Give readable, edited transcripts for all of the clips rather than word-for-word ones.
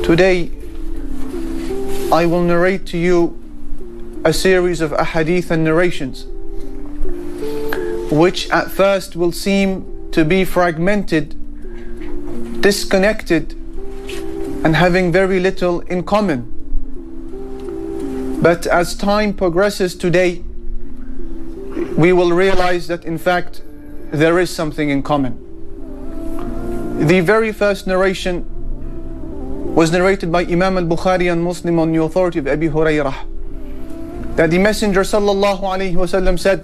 Today, I will narrate to you a series of ahadith and narrations, which at first will seem to be fragmented, disconnected, and having very little in common. But as time progresses today, we will realize that in fact there is something in common. The very first narration was narrated by Imam al-Bukhari and Muslim on the authority of Abi Hurairah, that the Messenger sallallahu alayhi wasallam said,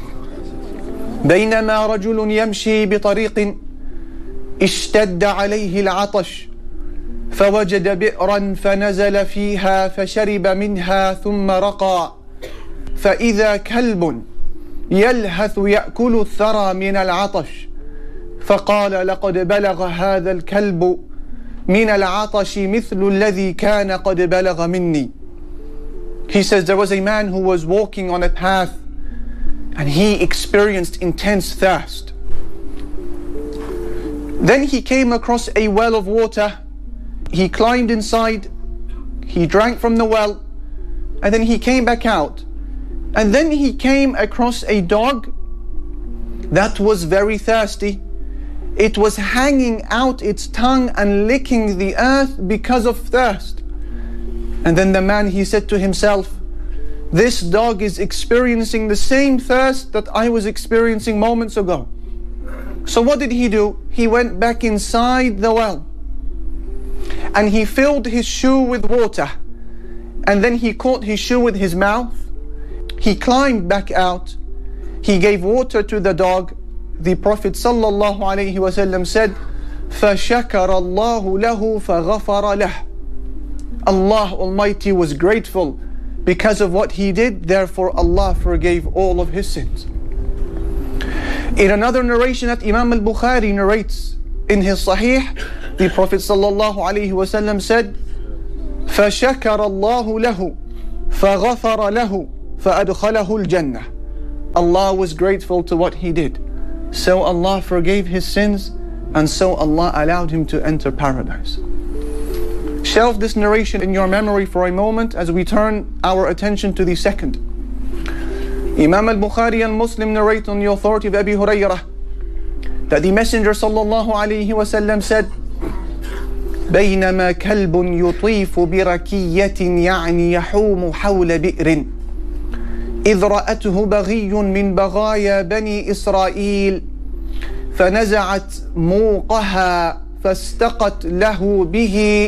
بينما رجل يمشي بطريق اشتد عليه العطش فوجد بئرا فنزل فيها فشرب منها ثم رقى فإذا كلب يلهث يأكل الثرى من العطش فقال لقد بلغ هذا الكلب من العطش مثل الذي كان قد بلغ مني. He says there was a man who was walking on a path and he experienced intense thirst. Then he came across a well of water. He climbed inside, he drank from the well, and then he came back out. And then he came across a dog that was very thirsty. It was hanging out its tongue and licking the earth because of thirst. And then the man, he said to himself, this dog is experiencing the same thirst that I was experiencing moments ago. So what did he do? He went back inside the well and he filled his shoe with water, and then he caught his shoe with his mouth. He climbed back out. He gave water to the dog. The Prophet sallallahu alaihi wasallam said, فَشَكَرَ اللَّهُ لَهُ فَغَفَرَ لَهُ. Allah Almighty was grateful because of what he did, therefore Allah forgave all of his sins. In another narration that Imam al-Bukhari narrates in his Sahih, the Prophet sallallahu alaihi wasallam said, فَشَكَرَ اللَّهُ لَهُ فَغَفَرَ لَهُ فَأَدْخَلَهُ الْجَنَّةِ. Allah was grateful to what he did, so Allah forgave his sins, and so Allah allowed him to enter paradise. Shelve this narration in your memory for a moment as we turn our attention to the second. Imam al-Bukhari and Muslim narrate on the authority of Abi Hurairah that the Messenger sallallahu alayhi wasallam said, بينما كلب يطيف بركية يعني يحوم حول بئر إذ رأته بغي من بغايا بني إسرائيل فنزعت موقها فاستقت له به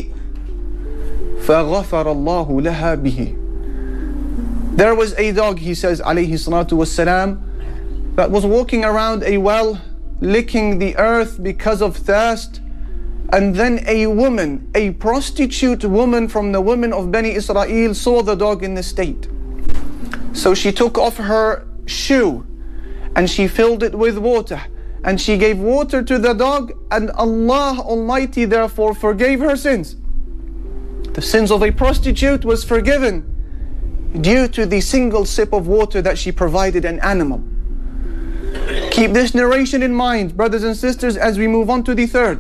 فغفر الله لها به. There was a dog, he says alayhi salatu wassalam, that was walking around a well, licking the earth because of thirst, and then a woman, a prostitute woman from the women of Bani Israel, saw the dog in this state. So she took off her shoe and she filled it with water and she gave water to the dog, and Allah Almighty therefore forgave her sins. The sins of a prostitute was forgiven due to the single sip of water that she provided an animal. Keep this narration in mind, brothers and sisters, as we move on to the third.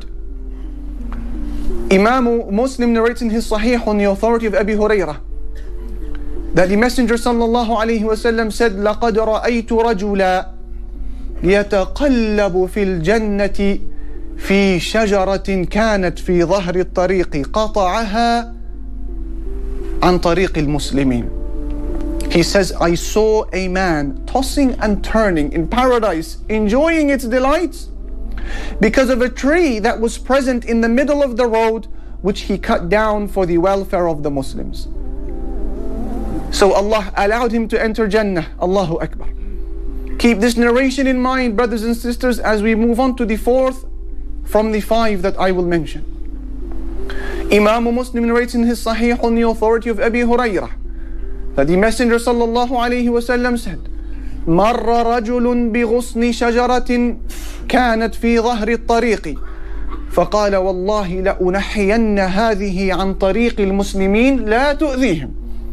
Imam Muslim narrates in his Sahih on the authority of Abi Hurairah that the Messenger sallallahu alayhi wasallam said, لَقَدْ رَأَيْتُ رَجُلًا يَتَقَلَّبُ فِي الْجَنَّةِ فِي شَجَرَةٍ كَانَتْ فِي ظَهْرِ الطَّرِيقِ قَطَعَهَا عَنْ طَرِيقِ الْمُسْلِمِينَ. He says, I saw a man tossing and turning in paradise, enjoying its delights, because of a tree that was present in the middle of the road, which he cut down for the welfare of the Muslims. So Allah allowed him to enter Jannah. Allahu Akbar. Keep this narration in mind, brothers and sisters, as we move on to the fourth from the five that I will mention. Imam Muslim narrates in his Sahih on the authority of Abi Hurairah that the Messenger sallallahu alayhi wasallam said, مَرَّ رَجُلٌ بِغُصْنِ شَجَرَةٍ كَانَتْ فِي ظَهْرِ الطَّرِيقِ فَقَالَ وَاللَّهِ لَأُنَحِّيَنَّ هَذِهِ عَنْ طَرِيقِ الْمُسْلِمِينَ لَا تُؤْذِيهِمْ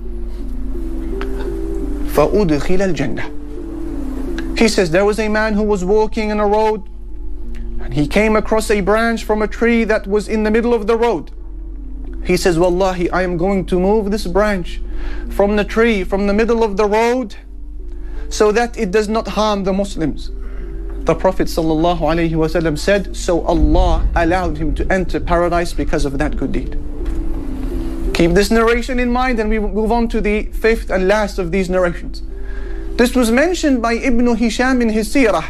فَأُدْخِلَ الْجَنَّةِ. He says there was a man who was walking in a road and he came across a branch from a tree that was in the middle of the road. He says, Wallahi, I am going to move this branch from the tree, from the middle of the road, so that it does not harm the Muslims. The Prophet ﷺ said, so Allah allowed him to enter paradise because of that good deed. Keep this narration in mind, and we move on to the fifth and last of these narrations. This was mentioned by Ibn Hisham in his seerah,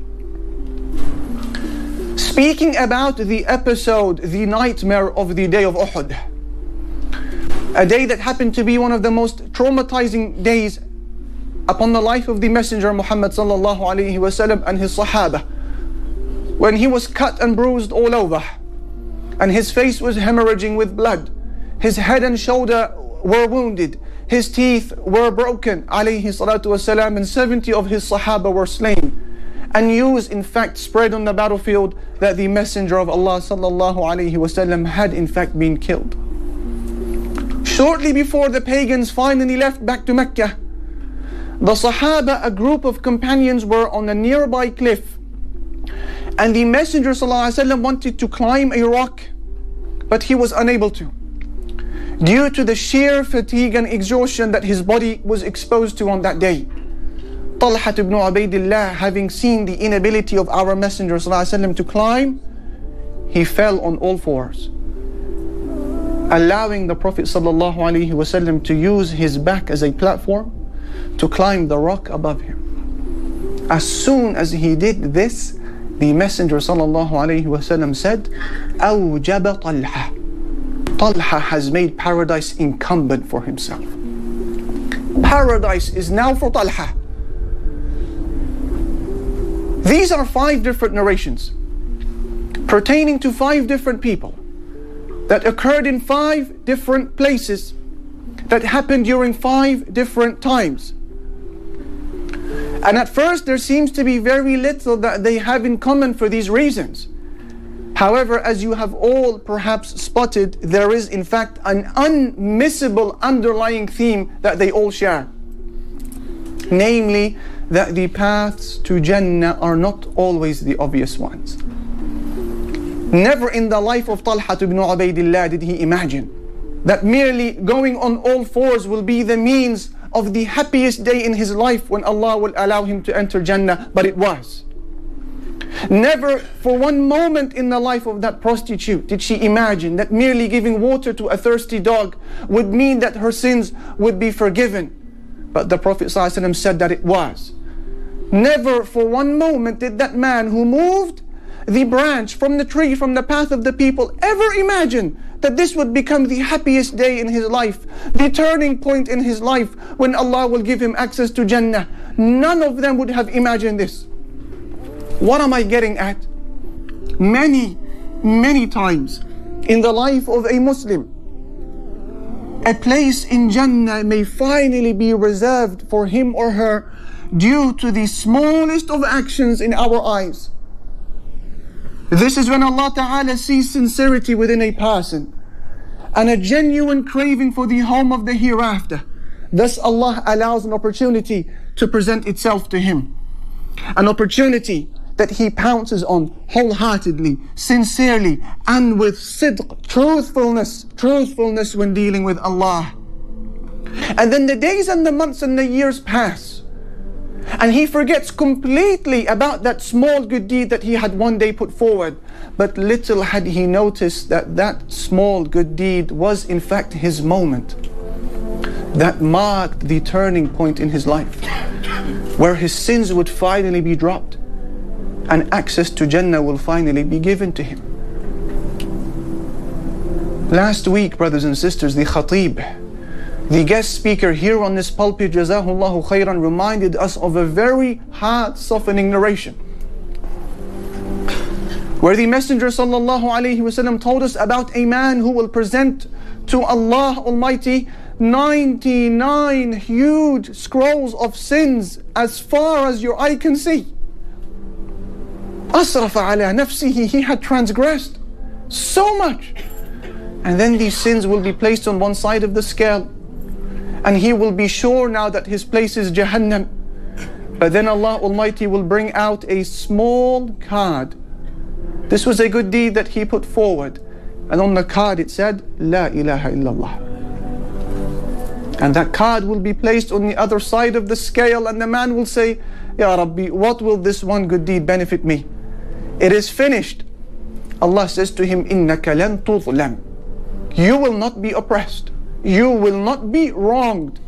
speaking about the episode, the nightmare of the day of Uhud. A day that happened to be one of the most traumatizing days upon the life of the Messenger Muhammad sallallahu alaihi wasallam and his Sahaba, when he was cut and bruised all over, and his face was hemorrhaging with blood, his head and shoulder were wounded, his teeth were broken, alayhi salatu wasalam, and 70 of his Sahaba were slain. And news in fact spread on the battlefield that the Messenger of Allah sallallahu alaihi wasallam had in fact been killed. Shortly before the pagans finally left back to Mecca, the Sahaba, a group of companions, were on a nearby cliff, and the Messenger ﷺ wanted to climb a rock, but he was unable to, due to the sheer fatigue and exhaustion that his body was exposed to on that day. Talha ibn Ubaidillah, having seen the inability of our Messenger ﷺ to climb, he fell on all fours, allowing the Prophet ﷺ to use his back as a platform to climb the rock above him. As soon as he did this, the Messenger ﷺ said, أوجب طلحة. Talha has made paradise incumbent for himself. Paradise is now for Talha. These are 5 different narrations pertaining to 5 different people that occurred in 5 different places, that happened during 5 different times. And at first there seems to be very little that they have in common for these reasons. However, as you have all perhaps spotted, there is in fact an unmissable underlying theme that they all share. Namely, that the paths to Jannah are not always the obvious ones. Never in the life of Talha ibn Ubaidillah did he imagine that merely going on all fours will be the means of the happiest day in his life when Allah will allow him to enter Jannah, but it was. Never for one moment in the life of that prostitute did she imagine that merely giving water to a thirsty dog would mean that her sins would be forgiven. But the Prophet ﷺ said that it was. Never for one moment did that man who moved the branch from the tree, from the path of the people, ever imagine that this would become the happiest day in his life, the turning point in his life when Allah will give him access to Jannah. None of them would have imagined this. What am I getting at? Many, many times in the life of a Muslim, a place in Jannah may finally be reserved for him or her due to the smallest of actions in our eyes. This is when Allah Ta'ala sees sincerity within a person and a genuine craving for the home of the hereafter. Thus Allah allows an opportunity to present itself to him. An opportunity that he pounces on wholeheartedly, sincerely, and with sidq, truthfulness when dealing with Allah. And then the days and the months and the years pass, and he forgets completely about that small good deed that he had one day put forward. But little had he noticed that that small good deed was in fact his moment that marked the turning point in his life, where his sins would finally be dropped and access to Jannah will finally be given to him. Last week, brothers and sisters, the Khatib, the guest speaker here on this pulpit, Jazahullahu Khairan, reminded us of a very heart-softening narration where the Messenger sallallahu alaihi wasallam told us about a man who will present to Allah Almighty 99 huge scrolls of sins as far as your eye can see. Asrafa ala nafsihi, he had transgressed so much. And then these sins will be placed on one side of the scale, and he will be sure now that his place is Jahannam. But then Allah Almighty will bring out a small card. This was a good deed that he put forward. and on the card it said, La ilaha illallah. And that card will be placed on the other side of the scale, and the man will say, Ya Rabbi, what will this one good deed benefit me? It is finished. Allah says to him, Innaka lan tudlam. You will not be oppressed. You will not be wronged.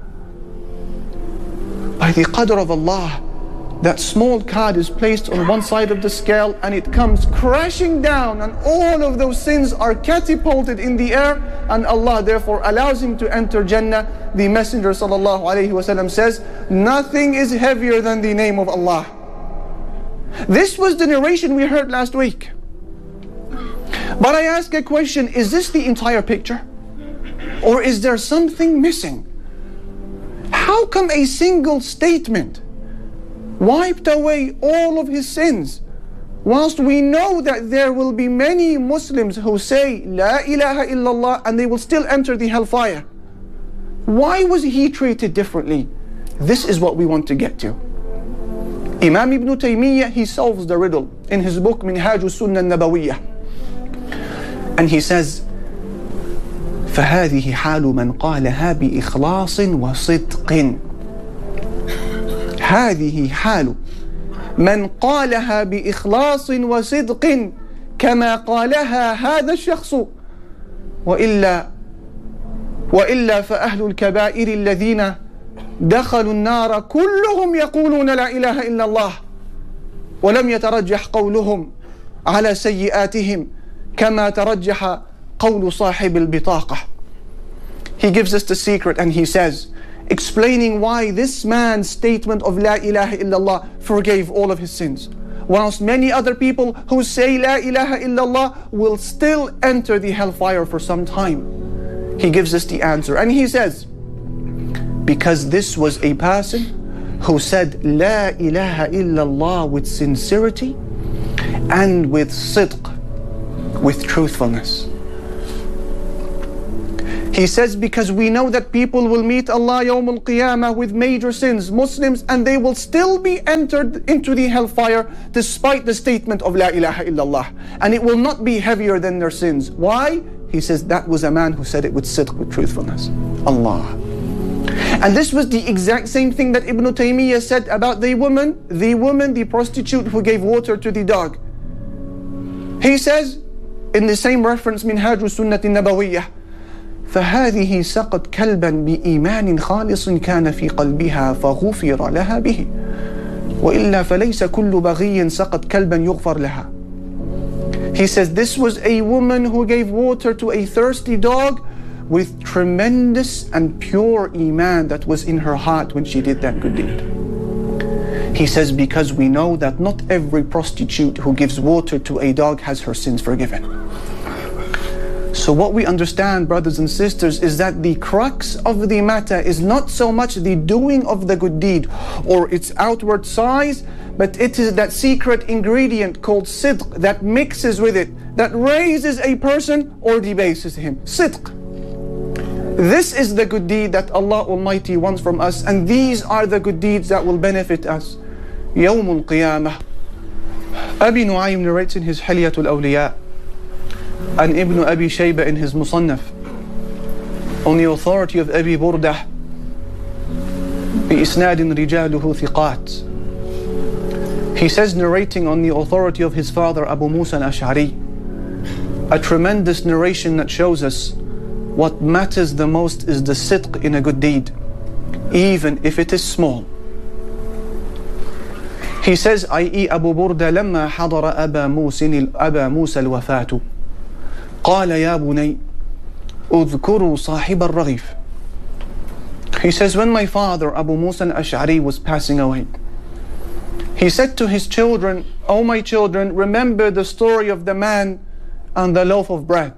By the qadr of Allah, that small card is placed on one side of the scale and it comes crashing down, and all of those sins are catapulted in the air, and Allah therefore allows him to enter Jannah. The Messenger ﷺ says, nothing is heavier than the name of Allah. This was the narration we heard last week. But I ask a question, is this the entire picture? Or is there something missing? How come a single statement wiped away all of his sins, whilst we know that there will be many Muslims who say La ilaha illallah and they will still enter the hellfire? Why was he treated differently? This is what we want to get to. Imam Ibn Taymiyyah, he solves the riddle in his book Minhaj Sunnah Nabawiyyah, and he says, فهذه حال من قالها بإخلاص وصدق. هذه حال من قالها بإخلاص وصدق كما قالها هذا الشخص، وإلا فأهل الكبائر الذين دخلوا النار كلهم يقولون لا إله إلا الله، ولم يترجح قولهم على سيئاتهم كما ترجح قول صاحب البطاقة. He gives us the secret, and he says, explaining why this man's statement of La ilaha illallah forgave all of his sins, whilst many other people who say La ilaha illallah will still enter the hellfire for some time. He gives us the answer, and he says, because this was a person who said La ilaha illallah with sincerity and with sidq, with truthfulness. He says, because we know that people will meet Allah Yawm al-Qiyamah with major sins, Muslims, and they will still be entered into the hellfire despite the statement of La ilaha illallah. And it will not be heavier than their sins. Why? He says, that was a man who said it with sidq, with truthfulness. Allah. And this was the exact same thing that Ibn Taymiyyah said about the woman, the prostitute who gave water to the dog. He says, in the same reference, Minhaj Sunnah Nabawiyyah, فهذه سقت كلبا بإيمان خالص كان في قلبها فغفر لها به وإلا فليس كل بغي سقت كلبا يغفر لها. He says this was a woman who gave water to a thirsty dog with tremendous and pure iman that was in her heart when she did that good deed. He says because we know that not every prostitute who gives water to a dog has her sins forgiven. So what we understand, brothers and sisters, is that the crux of the matter is not so much the doing of the good deed or its outward size, but it is that secret ingredient called sidq that mixes with it, that raises a person or debases him. Sidq. This is the good deed that Allah Almighty wants from us, and these are the good deeds that will benefit us. Yawm al-Qiyamah. Abi Nu'aym narrates in his Hilyatul Awliya, and Ibn Abi Shayba in his Musannaf, on the authority of Abi Burdah, بإسناد رجاله ثقات. He says, narrating on the authority of his father Abu Musa al-Ash'ari, a tremendous narration that shows us what matters the most is the sidq in a good deed, even if it is small. He says, i.e. Abu Burda, لما حضر أبا موسى الوفاة قال يا بني اذكروا صاحب الرغيف. He says, when my father Abu Musa al-Ash'ari was passing away, he said to his children, "O my children, remember the story of the man and the loaf of bread."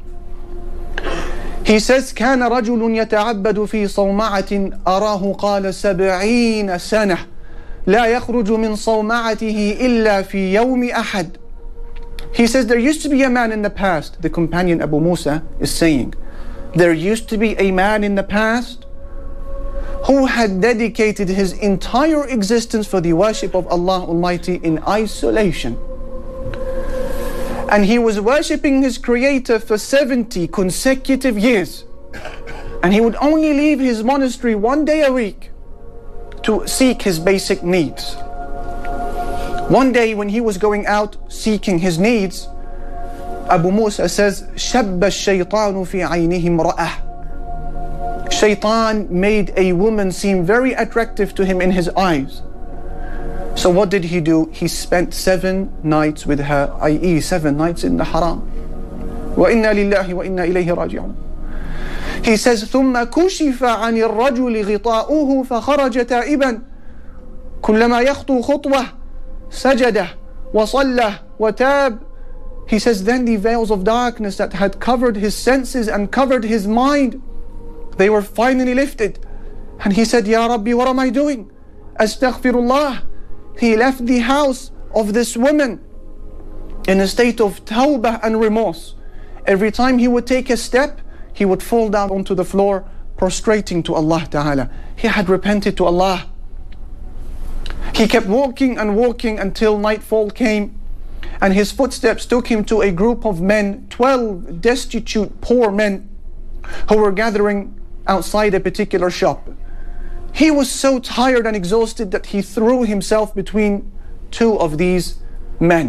He says, كان رجل يتعبد في صومعة أراه قال 70 سنة لا يخرج من صومعته إلا في يوم أحد. He says, there used to be a man in the past, the companion Abu Musa is saying, there used to be a man in the past who had dedicated his entire existence for the worship of Allah Almighty in isolation. And he was worshipping his Creator for 70 consecutive years. And he would only leave his monastery one day a week to seek his basic needs. One day when he was going out seeking his needs, Abu Musa says, شَبَّ الشَّيْطَانُ فِي عَيْنِهِ امْرَأَةٍ. Shaitan made a woman seem very attractive to him in his eyes. So what did he do? He spent 7 nights with her, i.e. 7 nights in the haram. وَإِنَّا لِلَّهِ وَإِنَّا إِلَيْهِ رَاجِعُونَ. He says, ثُمَّ كُشِفَ عَنِ الرَّجُلِ غِطَاؤُهُ فَخَرَجَ تَائِبًا كُلَّمَا يَخْطُو خُطْوَةً سَجَدَ وَصَلَّى وَتَابَ. He says, then the veils of darkness that had covered his senses and covered his mind, they were finally lifted. And he said, Ya Rabbi, what am I doing? Astaghfirullah. He left the house of this woman in a state of tawbah and remorse. Every time he would take a step, he would fall down onto the floor, prostrating to Allah Ta'ala. He had repented to Allah. He kept walking and walking until nightfall came, and his footsteps took him to a group of men, 12 destitute, poor men, who were gathering outside a particular shop. He was so tired and exhausted that he threw himself between 2 of these men.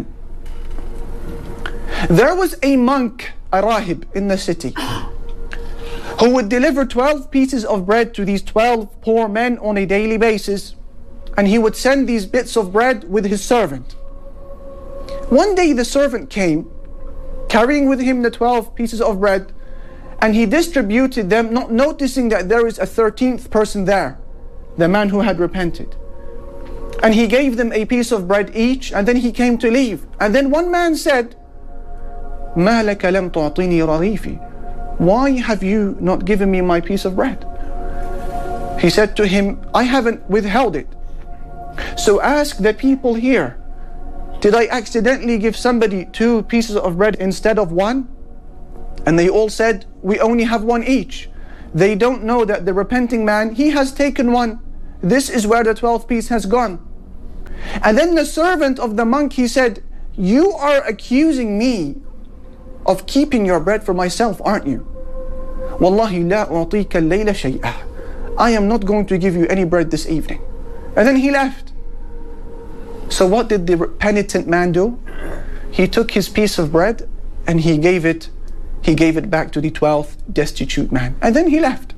There was a monk, a rahib, in the city, who would deliver 12 pieces of bread to these 12 poor men on a daily basis, and he would send these bits of bread with his servant. One day the servant came, carrying with him the 12 pieces of bread, and he distributed them, not noticing that there is a 13th person there, the man who had repented. And he gave them a piece of bread each, and then he came to leave. And then one man said, مَا لَكَ لَمْ تُعْطِنِي رَغِيفِي. Why have you not given me my piece of bread? He said to him, I haven't withheld it. So ask the people here, did I accidentally give somebody 2 pieces of bread instead of 1? And they all said, we only have 1 each. They don't know that the repenting man, he has taken 1. This is where the 12th piece has gone. And then the servant of the monk, he said, you are accusing me of keeping your bread for myself, aren't you? Wallahi la u'tika al-layla shay'a. I am not going to give you any bread this evening. And then he left. So what did the penitent man do? He took his piece of bread and he gave it back to the 12th destitute man. And then he left.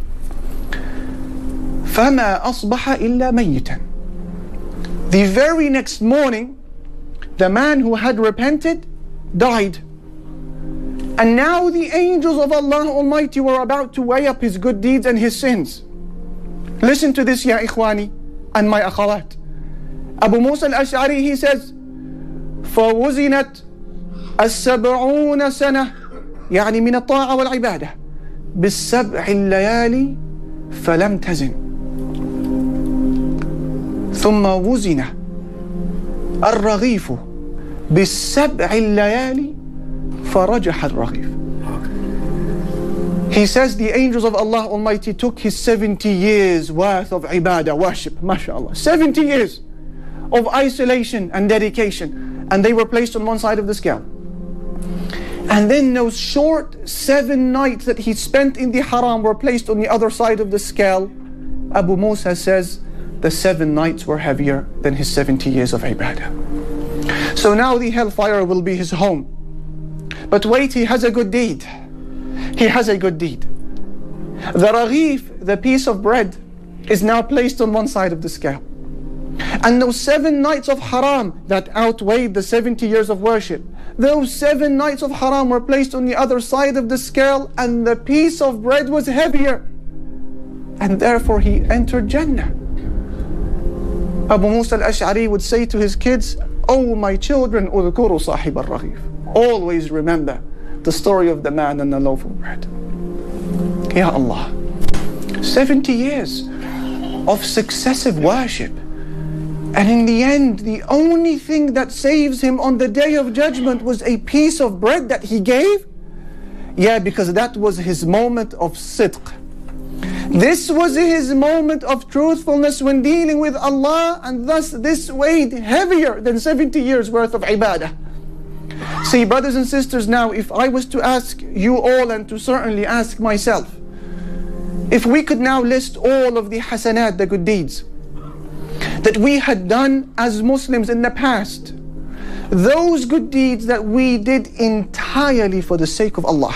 فَمَا أَصْبَحَ إِلَّا مَيِّتًا. The very next morning, the man who had repented died. And now the angels of Allah Almighty were about to weigh up his good deeds and his sins. Listen to this, ya ikhwani and my akhawat. Abu Musa al-Ash'ari, he says, فَوُزِنَتْ السَّبْعُونَ سَنَةً يعني من الطاعة والعبادة بالسبع الليالي فلم تزن ثم وزن الرغيف بالسبع الليالي فرجح الرغيف. He says the angels of Allah Almighty took his 70 years worth of ibadah, worship, mashallah, 70 years of isolation and dedication, and they were placed on one side of the scale. And then those short 7 nights that he spent in the haram were placed on the other side of the scale. Abu Musa says the 7 nights were heavier than his 70 years of ibadah. So now the hellfire will be his home. But wait, he has a good deed. He has a good deed. The raghif, the piece of bread, is now placed on one side of the scale. And those 7 nights of haram that outweighed the 70 years of worship, those 7 nights of haram were placed on the other side of the scale, and the piece of bread was heavier. And therefore he entered Jannah. Abu Musa al-Ash'ari would say to his kids, oh my children, udhkuru sahib al-raghif. Always remember the story of the man and the loaf of bread. Ya Allah, 70 years of successive worship. And in the end, the only thing that saves him on the day of judgment was a piece of bread that he gave? Yeah, because that was his moment of sidq. This was his moment of truthfulness when dealing with Allah, and thus this weighed heavier than 70 years worth of ibadah. See, brothers and sisters, now if I was to ask you all, and to certainly ask myself, if we could now list all of the hasanat, the good deeds that we had done as Muslims in the past, those good deeds that we did entirely for the sake of Allah,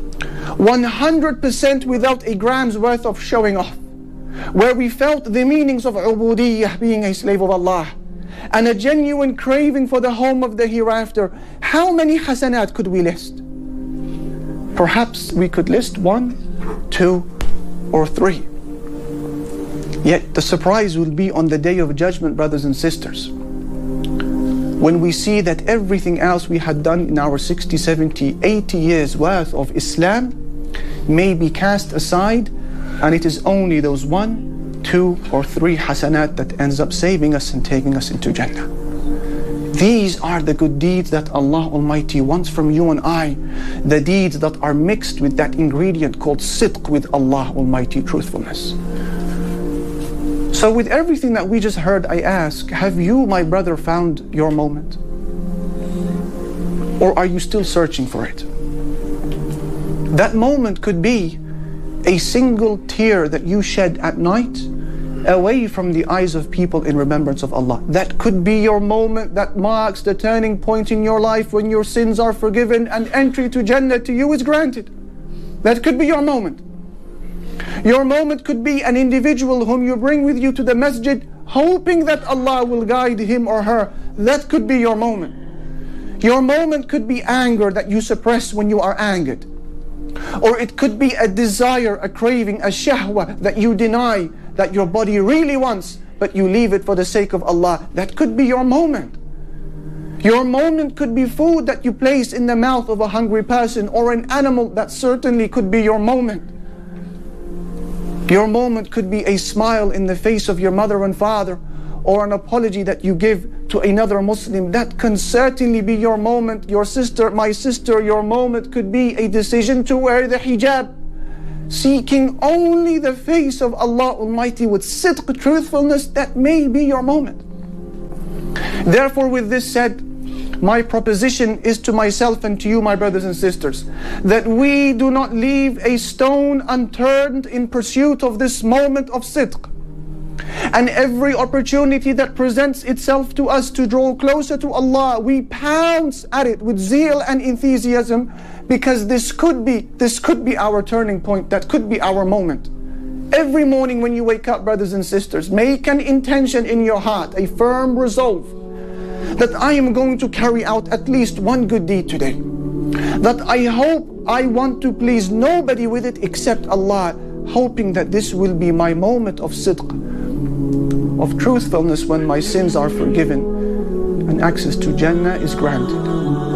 100% without a gram's worth of showing off, where we felt the meanings of ubudiyyah, being a slave of Allah, and a genuine craving for the home of the hereafter, how many hasanat could we list? Perhaps we could list 1, 2, or 3. Yet the surprise will be on the Day of Judgment, brothers and sisters, when we see that everything else we had done in our 60, 70, 80 years worth of Islam may be cast aside, and it is only those 1, 2, or 3 hasanat that ends up saving us and taking us into Jannah. These are the good deeds that Allah Almighty wants from you and I, the deeds that are mixed with that ingredient called sidq, with Allah Almighty, truthfulness. So with everything that we just heard, I ask, have you, my brother, found your moment? Or are you still searching for it? That moment could be a single tear that you shed at night away from the eyes of people in remembrance of Allah. That could be your moment that marks the turning point in your life, when your sins are forgiven and entry to Jannah to you is granted. That could be your moment. Your moment could be an individual whom you bring with you to the masjid, hoping that Allah will guide him or her. That could be your moment. Your moment could be anger that you suppress when you are angered. Or it could be a desire, a craving, a shahwa that you deny, that your body really wants, but you leave it for the sake of Allah. That could be your moment. Your moment could be food that you place in the mouth of a hungry person, or an animal. That certainly could be your moment. Your moment could be a smile in the face of your mother and father, or an apology that you give to another Muslim. That can certainly be your moment. Your sister, my sister, your moment could be a decision to wear the hijab, seeking only the face of Allah Almighty with sidq, truthfulness. That may be your moment. Therefore, with this said, my proposition is to myself and to you, my brothers and sisters, that we do not leave a stone unturned in pursuit of this moment of sidq. And every opportunity that presents itself to us to draw closer to Allah, we pounce at it with zeal and enthusiasm, because this could be our turning point. That could be our moment. Every morning when you wake up, brothers and sisters, make an intention in your heart, a firm resolve, that I am going to carry out at least one good deed today, that I want to please nobody with it except Allah, hoping that this will be my moment of sidq, of truthfulness, when my sins are forgiven and access to Jannah is granted.